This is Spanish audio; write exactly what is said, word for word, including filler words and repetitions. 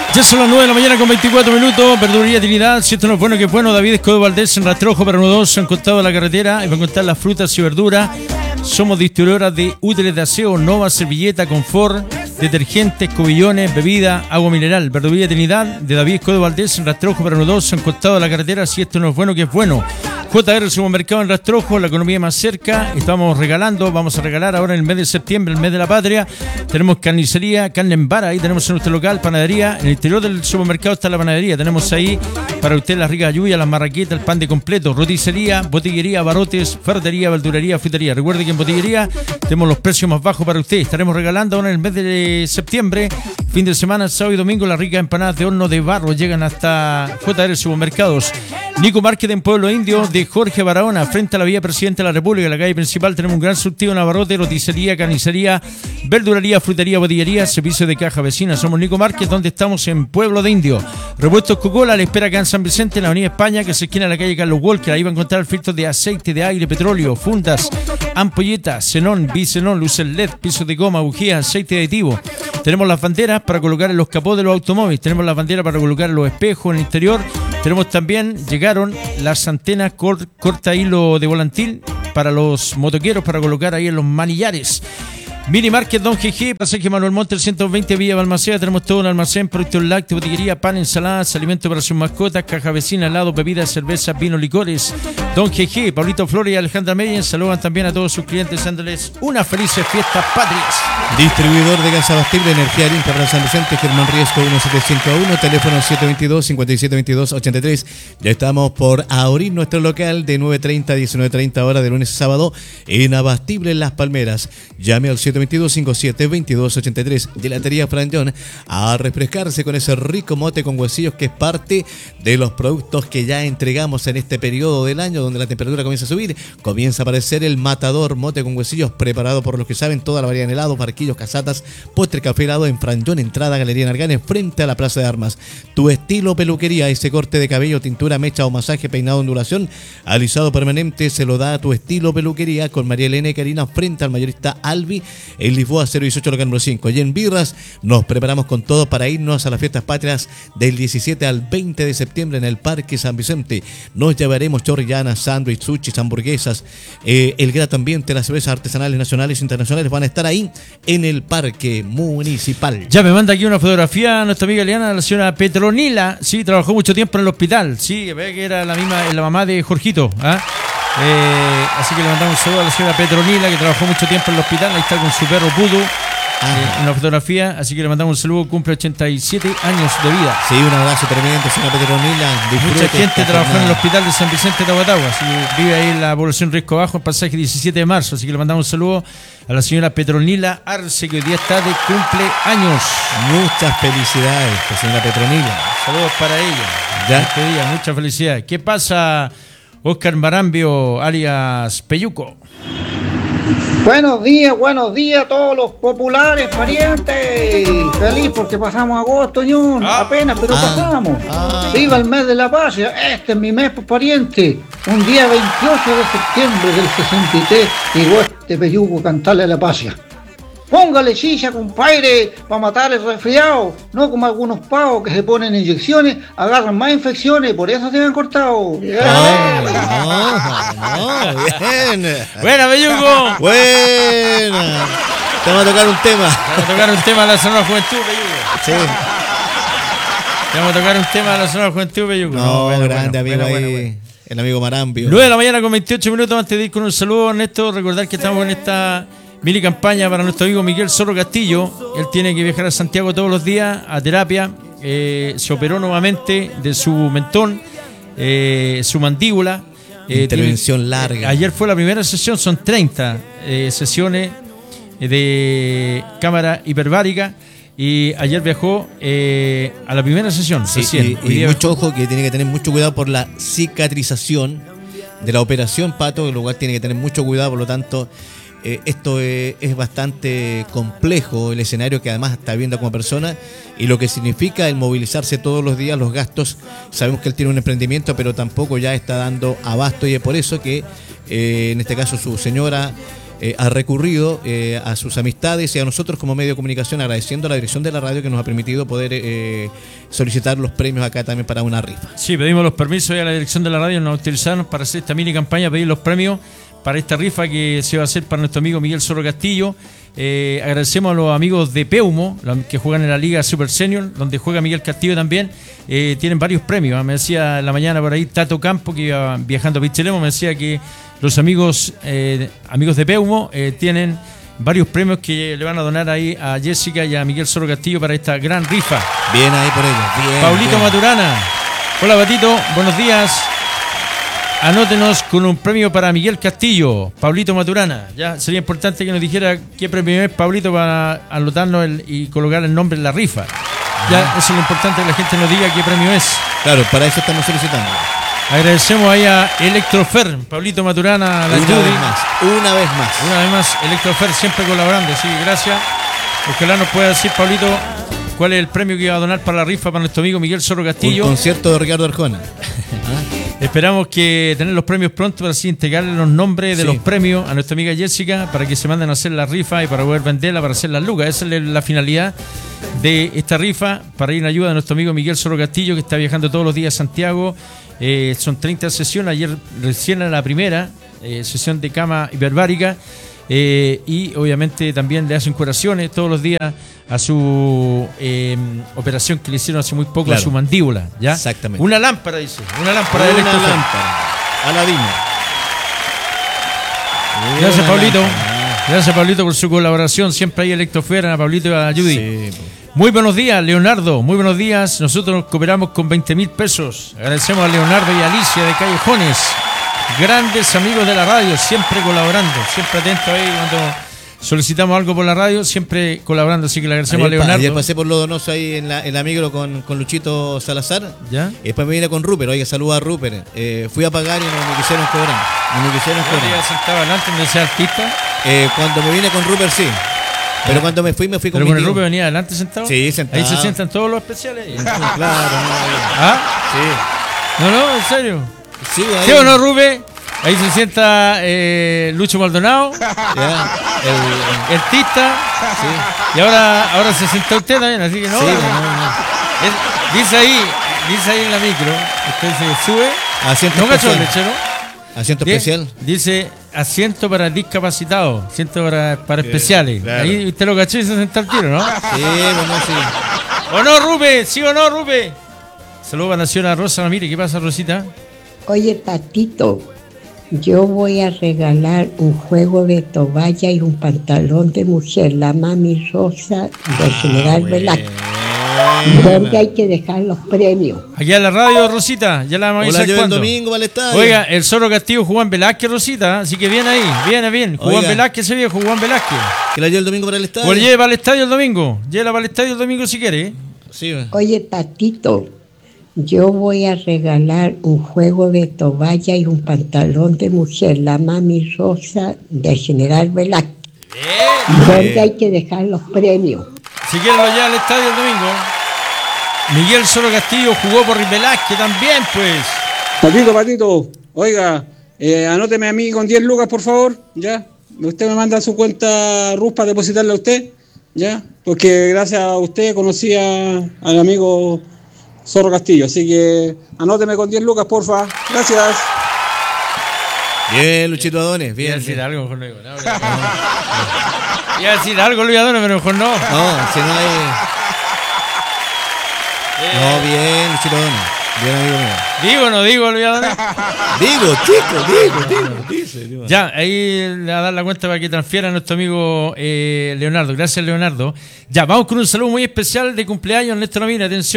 Ya son las nueve de la mañana con veinticuatro minutos. Verdulería Trinidad, si esto no es bueno, que es bueno. David Escobedo Valdés en Rastrojo, para uno dos, han contado la carretera y van a contar las frutas y verduras. Somos distribuidoras de útiles de aseo, Nova, servilleta, confort, detergentes, cubillones, bebida, agua mineral. Verdulería Trinidad de David Escobedo Valdés en Rastrojo, para uno dos, han contado la carretera. Si esto no es bueno, que es bueno. J R Supermercado en Rastrojo, la economía más cerca. Estamos regalando, vamos a regalar ahora en el mes de septiembre, el mes de la patria. Tenemos carnicería, carne en vara, ahí tenemos en nuestro local, panadería. En el interior del supermercado está la panadería. Tenemos ahí para usted las ricas lluvias, las marraquetas, el pan de completo, roticería, botillería, barotes, ferretería, verdulería, frutería. Recuerde que en botillería tenemos los precios más bajos para usted. Estaremos regalando ahora en el mes de septiembre, fin de semana, sábado y domingo, las ricas empanadas de horno de barro. Llegan hasta J R Supermercados. Nico Market en Pueblo Indio, de Jorge Barahona, frente a la vía Presidente de la República, en la calle principal. Tenemos un gran surtido en abarrote, roticería, carnicería, verdulería, frutería, botillería, servicio de caja vecina. Somos Nico Market, donde estamos en Pueblo de Indio. Repuestos Coca-Cola, le espera acá en San Vicente, en la avenida España, que se esquina en la calle Carlos Walker. Ahí va a encontrar filtros de aceite, de aire, petróleo, fundas, ampolletas, xenón, bisenón, luces L E D, pisos de goma, bujías, aceite aditivo. Tenemos las banderas para colocar en los capós de los automóviles. Tenemos las banderas para colocar en los espejos, en el interior. Tenemos también, llegaron las antenas cor, corta hilo de volantín para los motoqueros, para colocar ahí en los manillares. Mini Market Don G G, pasaje Manuel Monte, trescientos veinte, Villa Balmaceda. Tenemos todo un almacén, productos lácteos, botillería, pan, ensaladas, alimentos para sus mascotas, caja vecina, helado, bebidas, cervezas, vino, licores. Don G G, Pablito Flores y Alejandra Meyen saludan también a todos sus clientes, dándoles unas felices fiestas patrias. Distribuidor de gas abastible, energía limpia para San Vicente, Germán Riesco uno siete cinco uno, teléfono siete dos dos, cinco siete dos dos, ocho tres. Ya estamos por abrir nuestro local de nueve treinta a diecinueve treinta horas de lunes a sábado en Abastible en Las Palmeras. Llame al siete dos dos, cinco siete dos dos, ocho tres. Gelatería Franjón, a refrescarse con ese rico mote con huesillos, que es parte de los productos que ya entregamos en este periodo del año donde la temperatura comienza a subir. Comienza a aparecer el matador mote con huesillos, preparado por los que saben toda la variedad de helados, barquillos, casatas, postre, café, helado en Franjón, entrada Galería Narganes, frente a la Plaza de Armas. Tu estilo peluquería, ese corte de cabello, tintura, mecha o masaje, peinado, ondulación, alisado permanente, se lo da a Tu Estilo Peluquería con María Elena y Karina, frente al mayorista Albi, en Lisboa cero dieciocho, local número cinco. Y en Birras nos preparamos con todo para irnos a las fiestas patrias del diecisiete al veinte de septiembre en el Parque San Vicente. Nos llevaremos chorrillanas, sándwich, sushis, hamburguesas, eh, el gran ambiente, las cervezas artesanales nacionales e internacionales van a estar ahí en el Parque Municipal. Ya me manda aquí una fotografía nuestra amiga Eliana, la señora Petronila. Sí, trabajó mucho tiempo en el hospital. Sí, ve que era la misma, la mamá de Jorgito, ¿ah? Eh, así que le mandamos un saludo a la señora Petronila, que trabajó mucho tiempo en el hospital. Ahí está con su perro Pudu, eh, en la fotografía. Así que le mandamos un saludo, cumple ochenta y siete años de vida. Sí, un abrazo tremendo, señora Petronila. Mucha gente trabajó en el hospital de San Vicente de Tahuatahua, así que vive ahí en la población Riesco Bajo, en pasaje diecisiete de marzo. Así que le mandamos un saludo a la señora Petronila Arce, que hoy día está de cumpleaños. Muchas felicidades, señora Petronila. Saludos para ella. Ya. Este día, muchas felicidades. ¿Qué pasa, Oscar Marambio, alias Peyuco? Buenos días, buenos días a todos los populares parientes. Feliz porque pasamos agosto, ñón. Ah. Apenas, pero Ah. pasamos. Ah. Viva el mes de la patria. Este es mi mes, pues, pariente. Un día veintiocho de septiembre del sesenta y tres llegó este peyuco a cantarle a la patria. Póngale chicha, compadre, para matar el resfriado. No como algunos pavos que se ponen inyecciones, agarran más infecciones y por eso se han cortado. No, no, no, bien. Buena, Peyuco. Buena. Te vamos a tocar un tema. Vamos a tocar un tema de la Sonora Juventud, Peyuco. Sí. Vamos a tocar un tema de la Sonora Juventud, Peyuco. No, bueno, grande bueno, amigo bueno, ahí. bueno, bueno. El amigo Marambio. nueve de la mañana con veintiocho minutos. Antes de ir con un saludo, Ernesto, recordar que estamos en esta mini campaña para nuestro amigo Miguel Zorro Castillo. Él tiene que viajar a Santiago todos los días a terapia. Eh, se operó nuevamente de su mentón, eh, su mandíbula. Eh, Intervención tiene, larga. Eh, ayer fue la primera sesión, son treinta eh, sesiones de cámara hiperbárica. Y ayer viajó eh, a la primera sesión. Sí, recién. y, y mucho ojo, que tiene que tener mucho cuidado por la cicatrización de la operación, Pato, lo cual tiene que tener mucho cuidado, por lo tanto, eh, esto es, es bastante complejo, el escenario que además está viendo como persona, y lo que significa el movilizarse todos los días, los gastos. Sabemos que él tiene un emprendimiento, pero tampoco ya está dando abasto, y es por eso que, eh, en este caso, su señora eh, ha recurrido eh, a sus amistades y a nosotros como medio de comunicación, agradeciendo a la dirección de la radio que nos ha permitido poder eh, solicitar los premios acá también para una rifa. Sí, pedimos los permisos y a la dirección de la radio nos autorizaron para hacer esta mini campaña, pedir los premios para esta rifa que se va a hacer para nuestro amigo Miguel Zorro Castillo. Eh, agradecemos a los amigos de Peumo, los que juegan en la Liga Super Senior, donde juega Miguel Castillo también. Eh, tienen varios premios. Me decía en la mañana por ahí Tato Campo, que iba viajando a Pichilemu, me decía que los amigos eh, amigos de Peumo eh, tienen varios premios que le van a donar ahí a Jessica y a Miguel Zorro Castillo para esta gran rifa. Bien ahí por ellos. Bien, Paulito bien. Maturana. Hola, Patito, buenos días. Anótenos con un premio para Miguel Castillo, Paulito Maturana. Ya sería importante que nos dijera qué premio es, Paulito, para anotarnos el, y colocar el nombre en la rifa. Ya eso es lo importante, que la gente nos diga qué premio es. Claro, para eso estamos solicitando. Agradecemos ahí a Electrofer, Paulito Maturana, a la Una Judy. vez más, una vez más. Una vez más, Electrofer siempre colaborando, así que gracias. Ojalá nos pueda decir, Paulito, cuál es el premio que iba a donar para la rifa para nuestro amigo Miguel Zorro Castillo. Un concierto de Ricardo Arjona. Esperamos que tener los premios pronto para así entregarle los nombres de Sí. los premios a nuestra amiga Jessica para que se manden a hacer la rifa y para poder venderla, para hacer las lucas. Esa es la finalidad de esta rifa, para ir en ayuda de nuestro amigo Miguel Zorro Castillo, que está viajando todos los días a Santiago. Eh, son treinta sesiones, ayer recién era la primera eh, sesión de cama hiperbárica. Eh, y obviamente también le hacen curaciones todos los días a su eh, operación que le hicieron hace muy poco, Claro. a su mandíbula, ¿ya? Exactamente. Una lámpara, dice, una lámpara de Una Electrofer. lámpara. Aladino. Gracias, Una Pablito. lámpara. Gracias, Pablito, por su colaboración. Siempre hay Electrofer, a Pablito y a Judy. Sí, pues. Muy buenos días, Leonardo. Muy buenos días. Nosotros nos cooperamos con veinte mil pesos. Agradecemos a Leonardo y a Alicia de Callejones. Grandes amigos de la radio, siempre colaborando, siempre atentos ahí cuando solicitamos algo por la radio, siempre colaborando. Así que le agradecemos Ayer, a pa- Leonardo. ayer pasé por lo donoso ahí en la, en la micro con, con Luchito Salazar. ¿Ya? Y después me vine con Rupert. Oye, saluda a Rupert. Eh, fui a pagar y no me quisieron cobrar. No me quisieron ¿No te cobrar. ibas sentado adelante donde sea artista? Eh, cuando me vine con Rupert, sí. Pero cuando me fui, me fui con ¿Pero mi con el tío. Rubio venía adelante sentado? Sí, sentado. Ahí se sientan todos los especiales. Claro, no, ¿Ah? sí. No, no, en serio. Sí, ahí. ¿Sí o no, Rubén? Ahí se sienta eh, Lucho Maldonado, Ya, el- el Tista, sí. y ahora, ahora se sienta usted también, así que no. Sí, no, no, no. Es- dice ahí, dice ahí en la micro, usted se sube. Asiento ¿No cachó el especial. lechero? Asiento Di- especial. Dice asiento para discapacitados, asiento para, para especiales. claro. Ahí usted lo cachó y se senta al tiro, ¿no? Sí, bueno, sí. ¿O no, Rupe? ¿Sí o no, Rupe? Saludos a la señora Rosa Ramírez. ¿Qué pasa, Rosita? Oye, Patito, yo voy a regalar un juego de toalla y un pantalón de mujer, la Mami Rosa del General Velázquez. ¿Dónde hay que dejar los premios? Aquí a la radio, Rosita. Ya la vamos a Hola, avisar yo el cuándo. domingo para el estadio. Oiga, el Zorro Castillo, Juan Velázquez, Rosita. Así que viene ahí, viene bien. Juan Oiga. Velázquez, ese viejo, Juan Velázquez. Que la lleve el domingo para el estadio. O le lleve para el estadio el domingo. Llévala para el estadio el domingo si quiere. ¿eh? Sí, va. Oye, Patito, yo voy a regalar un juego de toalla y un pantalón de mujer, la Mami Rosa del General Velázquez. ¿Dónde hay que dejar los premios? Si quiere lo lleva al estadio el domingo. Miguel Zorro Castillo jugó por Velázquez también, pues. Patito, Patito, oiga, eh, anóteme a mí con diez lucas, por favor, ¿ya? Usted me manda su cuenta R U S para depositarle a usted, ¿ya? Porque gracias a usted conocí a- al amigo Zorro Castillo, así que anóteme con diez lucas, porfa. Gracias. Bien, Luchito Adones. Iba a Bien, decir bien. algo, mejor no digo nada. Iba a decir algo, Luis Adorno, pero mejor no. No, si no hay. No, bien, Luchito Adones. Bien, amigo mío. ¿Digo o no digo, Luis Adorno? Digo, chico, digo, digo, dice. digo. Ya, ahí le va a dar la cuenta para que transfiera a nuestro amigo eh, Leonardo. Gracias, Leonardo. Ya, vamos con un saludo muy especial de cumpleaños, Néstor Ramírez. Atención.